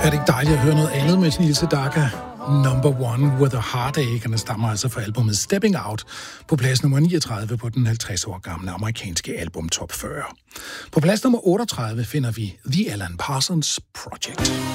Er det ikke dejligt at høre noget andet med Nilse Daka? Number One with a Heartache, og den stammer altså fra albumet Stepping Out på plads nummer 39 på den 50 år gamle amerikanske album Top 40. På plads nummer 38 finder vi The Alan Parsons Project.